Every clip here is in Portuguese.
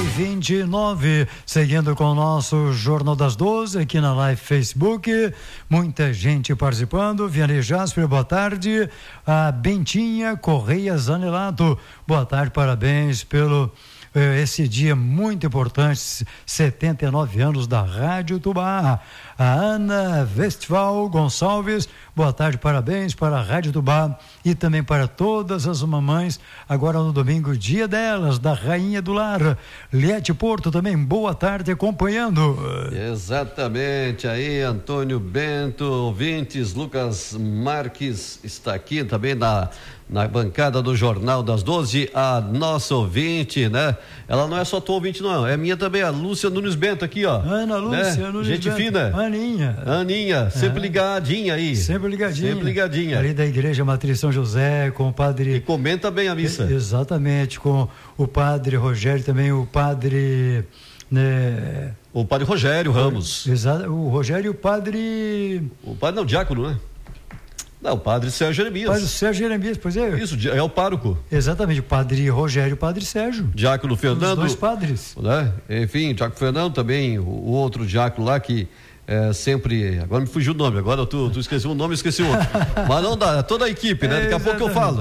9h29, seguindo com o nosso Jornal das 12 aqui na live Facebook, muita gente participando. Vianney Jasper, boa tarde. A Bentinha Correia Zanelato, boa tarde, parabéns pelo esse dia muito importante, 79 anos da Rádio Tubá. A Ana Westphal Gonçalves, boa tarde, parabéns para a Rádio Tubá e também para todas as mamães, agora no domingo, dia delas, da Rainha do Lar. Liete Porto também, boa tarde, acompanhando. Exatamente, aí Antônio Bento, ouvintes, Lucas Marques está aqui também na bancada do Jornal das 12, a nossa ouvinte, né? Ela não é só tua ouvinte, não, é minha também, a Lúcia Nunes Bento aqui, ó. Ana Lúcia, né? Nunes Gente Bento. fina. Aninha, sempre ligadinha aí. Sempre ligadinha. Ali da Igreja Matriz São José, com o padre... E comenta bem a missa. Exatamente, com o padre Rogério também, o padre... Né? O padre Rogério Ramos. Exato, o Rogério e o padre... O padre não, o diácono, né? Não, o padre Sérgio Jeremias. Padre Sérgio Jeremias, pois é. Isso, é o pároco. Exatamente, o padre Rogério e o padre Sérgio. Diácono Fernando. Os dois padres. Né? Enfim, Diácono Fernando também, o outro diácono lá que sempre, agora me fugiu o nome, agora tu esqueceu o nome, esqueci o outro. Mas não dá, toda a equipe, né? Daqui a pouco eu falo.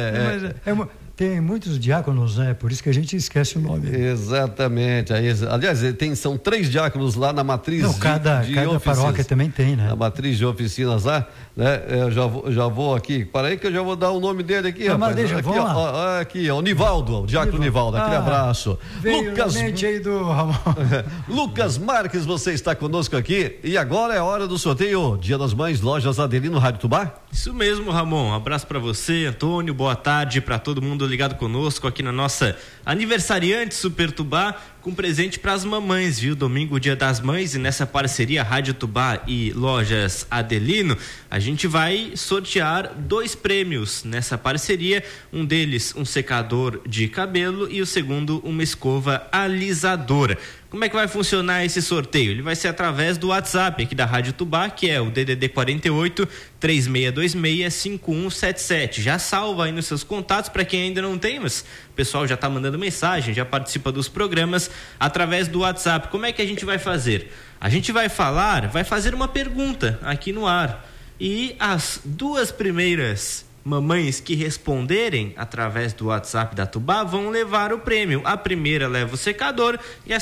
Tem muitos diáconos, né? Por isso que a gente esquece o nome. Exatamente. Aliás, são 3 diáconos lá na matriz. Não, cada paróquia também tem, né? Na matriz de oficinas lá, né? Eu já vou aqui, para aí que eu já vou dar o nome dele aqui, rapaz. Deixa, aqui, ó, aqui, ó, o Nivaldo, o diácono Nivaldo, aquele abraço. Lucas, aí do Ramon. Lucas Marques, você está conosco aqui e agora é hora do sorteio Dia das Mães, Lojas Adelino, Rádio Tubá. Isso mesmo, Ramon, um abraço para você, Antônio, boa tarde para todo mundo ligado conosco aqui na nossa aniversariante Super Tubá, com presente para as mamães, viu? Domingo, Dia das Mães, e nessa parceria Rádio Tubá e Lojas Adelino, a gente vai sortear 2 prêmios nessa parceria, um deles um secador de cabelo e o segundo uma escova alisadora. Como é que vai funcionar esse sorteio? Ele vai ser através do WhatsApp aqui da Rádio Tubá, que é o DDD 48 3626 5177. Já salva aí nos seus contatos para quem ainda não tem, mas o pessoal já está mandando mensagem, já participa dos programas através do WhatsApp. Como é que a gente vai fazer? A gente vai fazer uma pergunta aqui no ar. E as 2 primeiras mamães que responderem através do WhatsApp da Tubá vão levar o prêmio. A primeira leva o secador e a